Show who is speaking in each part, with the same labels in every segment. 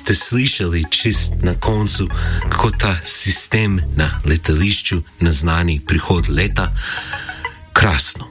Speaker 1: ste slišali čist na koncu, kako ta sistem na letališču naznani prihod leta? Krasno.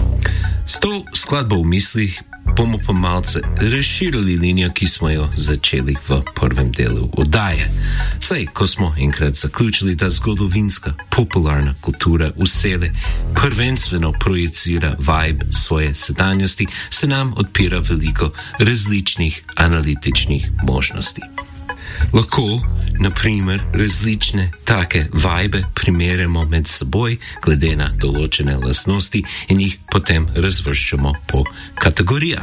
Speaker 1: S to skladbo v mislih bomo pa malce razširili linijo, ki smo jo začeli v prvem delu oddaje. Saj, ko smo enkrat zaključili, da zgodovinska popularna kultura vsele prvenstveno projicira vibe svoje sedanjosti, se nam odpira veliko različnih analitičnih možnosti. Lahko, na primer, različne take vibe primerjamo med seboj glede na določene lastnosti in jih potem razvrščamo po kategorijah.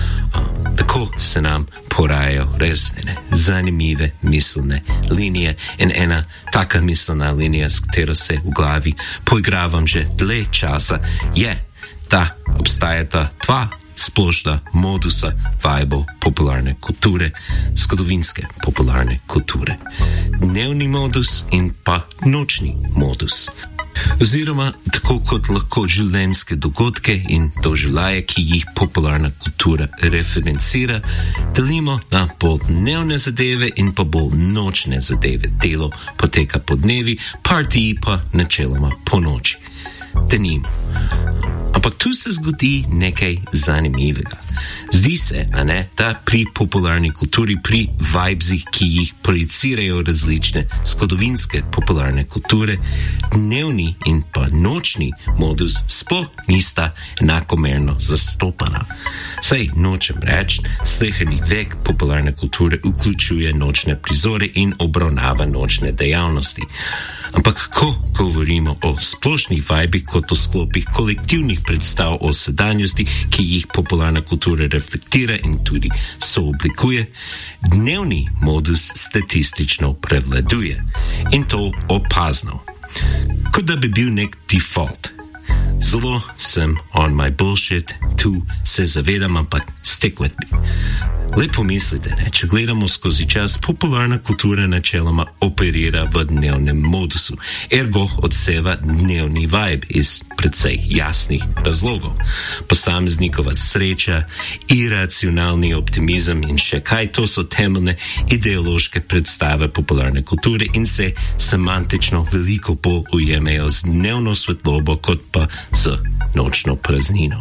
Speaker 1: Tako se nam porajajo resne, zanimive miselne linije in ena taka miselna linija, s katero se v glavi poigravam že dlje časa, je, da obstajata dva splošna modusa vibov popularne kulture, zgodovinske popularne kulture. Dnevni modus in pa nočni modus. Oziroma, tako kot lahko življenjske dogodke in doživljaje, ki jih popularna kultura referencira, delimo na bolj dnevne zadeve in pa bolj nočne zadeve. Delo poteka po dnevi, partiji pa načeloma po noči. Denimo. Ampak tu se zgodi nekaj zanimivega. Zdi se, da pri popularni kulturi, pri vibesih, ki jih projicirajo različne zgodovinske popularne kulture, dnevni in pa nočni modus sploh nista enakomerno zastopana. Saj nočem reči, sleherni vek popularne kulture vključuje nočne prizore in obravnava nočne dejavnosti. Ampak ko govorimo o splošnih vibih kot o sklopih kolektivnih predstav o sedanjosti, ki jih popularna kultura reflektira in tudi sooblikuje, dnevni modus statistično prevladuje. In to opazno. Kot da bi bil nek default. Zelo sem on my bullshit, tu se zavedam, ampak stick with me. Lepo mislite, če gledamo skozi čas, popularna kultura načeloma operira v dnevnem modusu, ergo odseva dnevni vibe iz precej jasnih razlogov. Posameznikova sreča, iracionalni optimizem in še kaj, to so temeljne ideološke predstave popularne kulture in se semantično veliko bolj ujemejo z dnevno svetlobo kot pa z nočno praznino.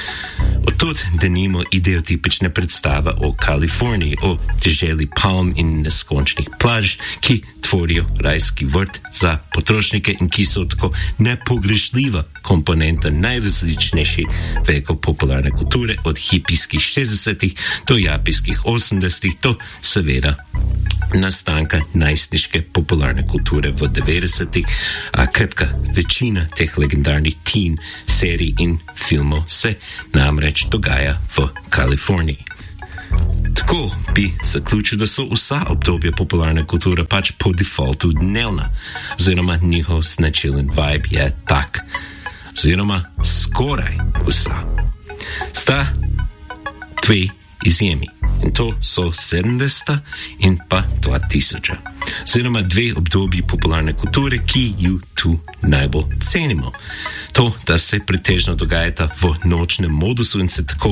Speaker 1: Odtud denimo ideotipične predstave o Kaliforniji, o deželi palm in neskončnih plaž, ki tvorijo rajski vrt za potrošnike in ki so tako nepogrešljiva komponenta najrazličnejših vekov popularne kulture, od hipijskih 60-ih do japijskih 80-ih, do seveda nastanka najstniške popularne kulture v 90-ih, a krepka večina teh legendarnih teen serij in filmov se namreč dogaja v Kaliforniji. Tako bi zaključil, da so vsa obdobja popularne kulture pač po defaultu dnevna, oziroma njihov značilen vibe je tak, oziroma skoraj vsa. Sta dve izjemi. In to so 70. in pa 2000. Oziroma dve obdobji popularne kulture, ki ju tu najbolj cenimo. To, da se pretežno dogajata v nočnem modusu in se tako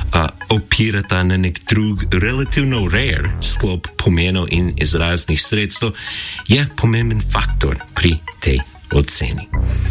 Speaker 1: opirata na nek drug, relativno rare sklop pomenov in izraznih sredstev, je pomemben faktor pri tej oceni.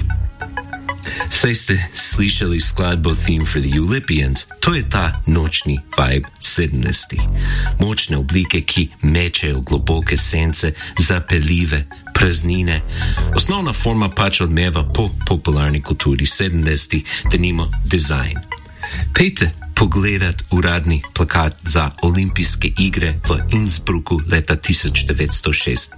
Speaker 1: Saj ste slišali skladbo Theme for the Eulipians, to je ta nočni vibe 70-ih. Močne oblike, ki mečejo globoke sence, zapeljive praznine. Osnovna forma pač odmeva po popularni kulturi 70-ih, denimo dizajn. Pejte pogledat uradni plakat za olimpijske igre v Innsbrucku leta 1976.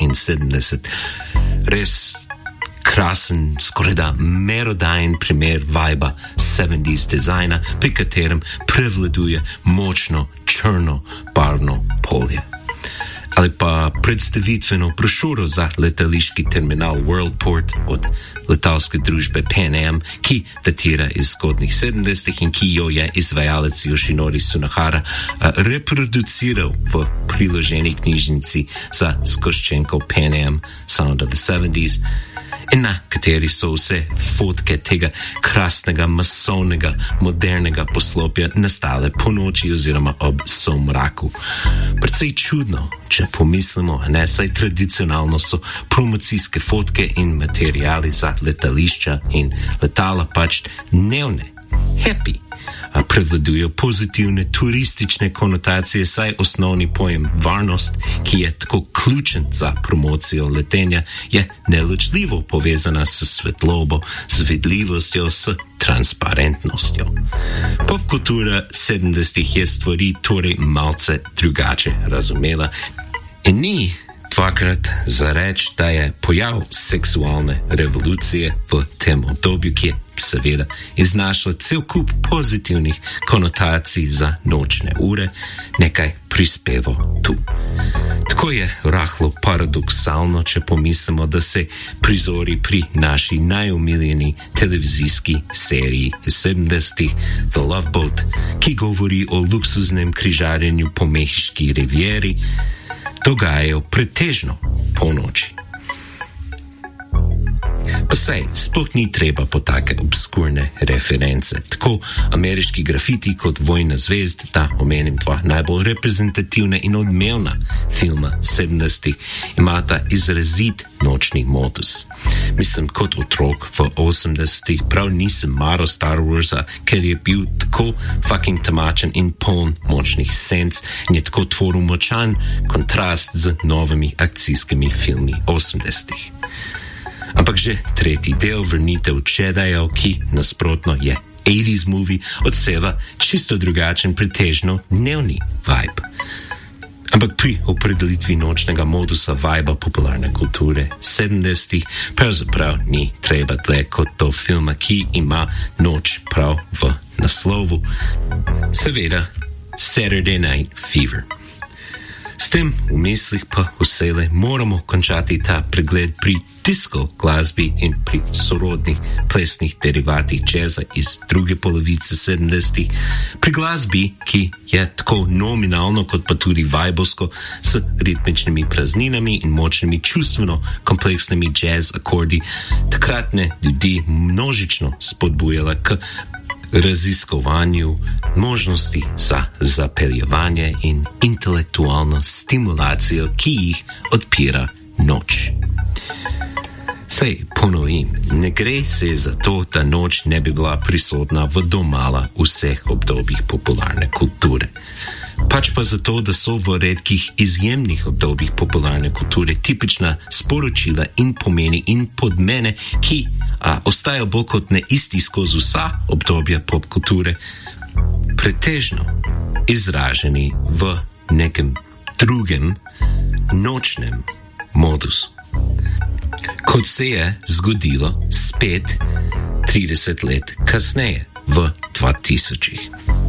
Speaker 1: Res krasen, skorajda merodajen primer viba 70s dizajna, pri katerem prevladuje močno črno barvno polje. Ali pa predstavitveno brošuro za letališki terminal Worldport od letalske družbe Pan Am, ki datira iz zgodnjih 70-ih in ki jo je izvajalec Yoshinori Sunahara reproduciral v priloženi knjižnici za zgoščenko Pan Am Sound of the 70s. in na kateri so vse fotke tega krasnega, masovnega, modernega poslopja nastale po noči oziroma ob somraku. Precej čudno, če pomislimo, ne, saj tradicionalno so promocijske fotke in materiali za letališča in letala pač dnevne, happy, a prevladujo pozitivne turistične konotacije, saj osnovni pojem varnost, ki je tako ključen za promocijo letenja, je neločljivo povezana s svetlobo, z vidljivostjo, s transparentnostjo. Popkultura 70-ih je stvari torej malce drugače razumela in ni dvakrat za reč, da je pojav seksualne revolucije v tem obdobju, ki je seveda iznašla cel kup pozitivnih konotacij za nočne ure, nekaj prispevo tu. Tako je rahlo paradoksalno, če pomislimo, da se prizori pri naši najomiljeni televizijski seriji 70-ih The Love Boat, ki govori o luksuznem križarjenju po mehiški rivieri, dogajajo pretežno po noči. Pa saj, sploh ni treba po take obskurne reference. Tako ameriški grafiti kot Vojna zvezd, da omenim dva najbolj reprezentativna in odmevna filma 70-ih, imata izrazit nočni modus. Mislim, kot otrok v 80-ih prav nisem maral Star Warsa, ker je bil tako fucking temačen in poln močnih senc in je tako tvoril močan kontrast z novimi akcijskimi filmi 80-ih. Ampak že tretji del Vrnitev Jedijev, ki nasprotno je 80s movie, odseva čisto drugačen, pretežno dnevni vibe. Ampak pri opredelitvi nočnega modusa viba popularne kulture 70-ih pravzaprav ni treba dlje kot do filma, ki ima noč prav v naslovu. Seveda, Saturday Night Fever. S tem v mislih pa vsele moramo končati ta pregled pri disco glasbi in pri sorodnih plesnih derivatih jazza iz druge polovice 70-ih, pri glasbi, ki je tako nominalno kot pa tudi vibovsko s ritmičnimi prazninami in močnimi čustveno kompleksnimi jazz akordi takratne ljudi množično spodbujala k raziskovanju možnosti za zapeljevanje in intelektualno stimulacijo, ki jih odpira noč. Sej ponovim, ne gre se za to, da noč ne bi bila prisotna v domala vseh obdobjih popularne kulture. Pač pa zato, da so v redkih izjemnih obdobjih popularne kulture tipična sporočila in pomeni in podmene, ki ostajajo bolj kot ne isti skozi vsa obdobja popkulture, pretežno izraženi v nekem drugem nočnem modusu. Kot se je zgodilo spet 30 let kasneje, v 2000-ih.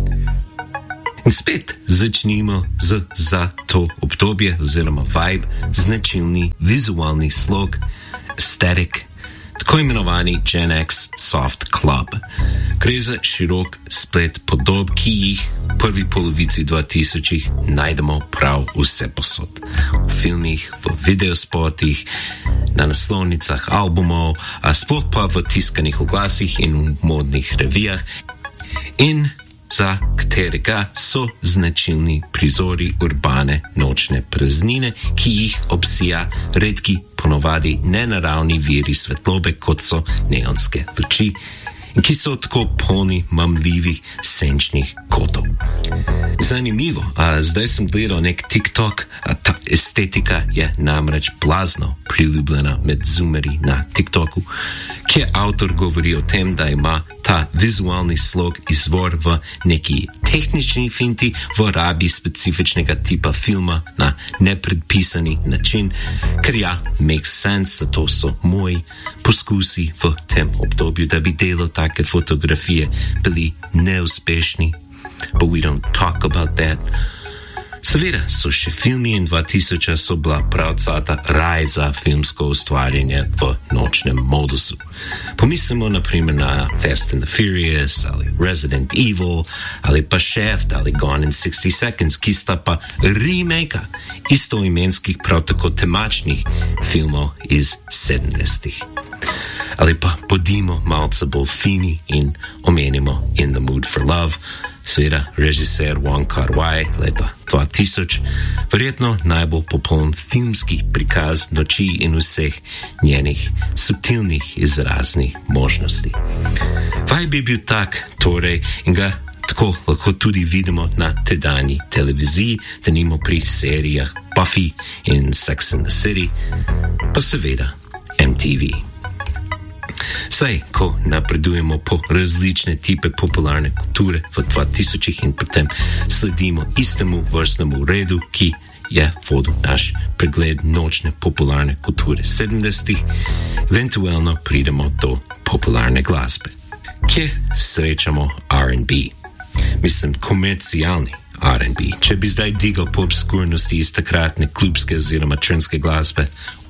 Speaker 1: In spet začnimo za to obdobje oziroma vibe značilni vizualni slog, aesthetic, tako imenovani Gen X Soft Club. Gre za širok splet podob, ki jih v prvi polovici 2000-ih najdemo prav vse posod. V filmih, v videospotih, na naslovnicah albumov, a sploh pa v tiskanih oglasih in v modnih revijah, in za katerega so značilni prizori urbane nočne praznine, ki jih obsija redki, ponovadi nenaravni viri svetlobe, kot so neonske luči, in ki so tako polni mamljivih senčnih kotov. Zanimivo, zdaj sem gledal nek TikTok, ta estetika je namreč blazno priljubljena med zoomeri na TikToku, kjer avtor govori o tem, da ima ta vizualni slog izvor v neki tehnični finti, v rabi specifičnega tipa filma na nepredpisani način, ker makes sense, zato so moji poskusi v tem obdobju, da bi delo take fotografije bili neuspešni. But we don't talk about that. Seveda so še filmi in 2000 so bila pravcata raj za filmsko ustvarjanje v nočnem modusu. Pomislimo naprimer na Fast and the Furious, ali Resident Evil, ali pa Shaft, ali Gone in 60 Seconds, ki sta pa remake istoimenskih prav tako temačnih filmov iz 70-ih. ali pa bodimo malce bolj fini in omenimo In the Mood for Love, seveda režiser Wong Kar-wai leta 2000, verjetno najbolj popoln filmski prikaz noči in vseh njenih subtilnih izraznih možnosti. Vibe je bil tak, torej, in ga tako lahko tudi vidimo na tedanji televiziji, denimo pri serijah Buffy in Sex and the City, pa seveda MTV. Saj, ko napredujemo po različne tipe popularne kulture v 2000-ih in potem sledimo istemu vrstnemu redu, ki je vodil naš pregled nočne popularne kulture 70-ih, eventualno pridemo do popularne glasbe. Kje srečamo R&B? Mislim, komercialni R&B. Če bi zdaj digal po obskurnosti iz takratne klubske oziroma črnske glasbe,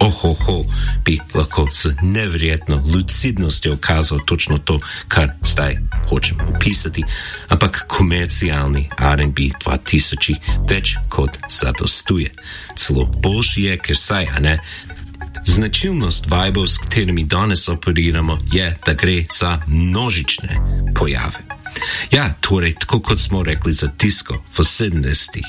Speaker 1: bi lahko z neverjetno lucidnostjo okazal točno to, kar zdaj hočem opisati, ampak komercialni R&B 2000 več kot zadostuje. Celo boljši je, ker saj, a ne? Značilnost vibov, s katerimi danes operiramo, je, da gre za množične pojave. Ja, torej, tako kot smo rekli za disco v 70-ih.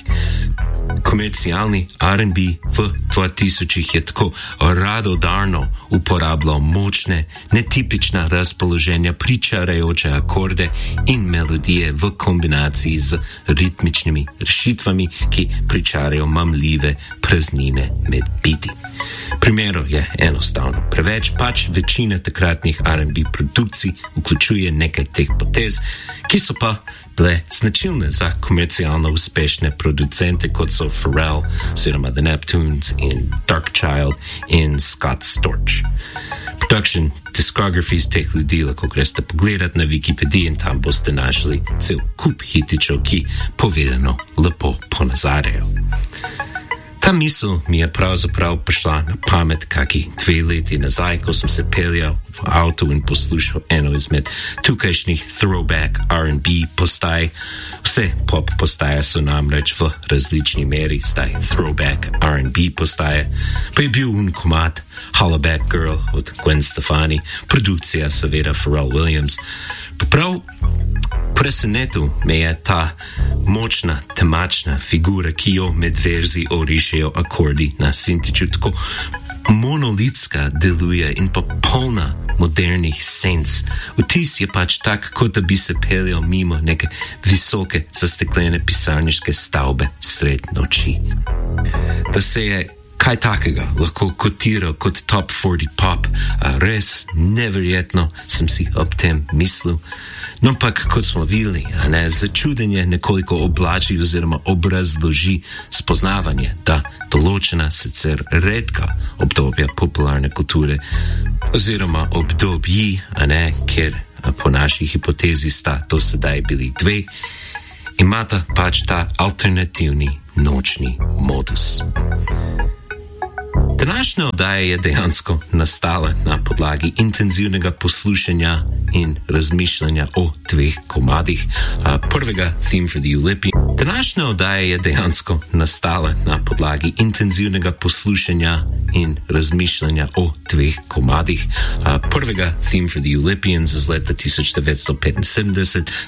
Speaker 1: Komercialni R&B v 2000-ih je tako radodarno uporabljal močne, netipična razpoloženja, pričarajoče akorde in melodije v kombinaciji z ritmičnimi rešitvami, ki pričarajo mamljive praznine med biti. Primerov je enostavno preveč, pač večina takratnih R&B produkcij vključuje nekaj teh potez, ki so pa bile značilne za komercialno uspešne producente, kot so Pharrell, oziroma The Neptunes in Darkchild in Scott Storch. Production discographies teh ljudi lahko greste pogledat na Wikipediji in tam boste našli cel kup hitičev, ki povedano lepo ponazarjajo. Ta misel mi je pravzaprav prišla na pamet kaki 2 leti nazaj, ko sem se peljal v avtu in poslušal eno izmed tukajšnjih throwback R&B postaj. Vse pop postaje so namreč v različni meri zdaj throwback R&B postaje, pa je bil komad Hollaback Girl od Gwen Stefani, produkcija seveda Pharrell Williams. Prav presenetil me je ta močna, temačna figura, ki jo med verzi orišejo akordi na sintiču, tako monolitska deluje in pa polna modernih senc. Vtis je pač tak, kot da bi se peljal mimo neke visoke, zasteklene pisarniške stavbe sred noči. Da se je kaj takega lahko kotiral kot top 40 pop, res neverjetno sem si ob tem mislil. No, ampak kot smo videli, začudenje nekoliko oblači oziroma obrazloži spoznavanje, da določena sicer redka obdobja popularne kulture oziroma obdobji, ker po naši hipotezi sta to sedaj bili 2, imata pač ta alternativni nočni modus. Današnja oddaja je dejansko nastala na podlagi intenzivnega poslušanja in razmišljanja o 2 komadih. Prvega, Theme for the Olympians. Današnja oddaja je dejansko nastala na podlagi intenzivnega poslušanja in razmišljanja o 2 komadih. Prvega, Theme for the Olympians iz leta 1975,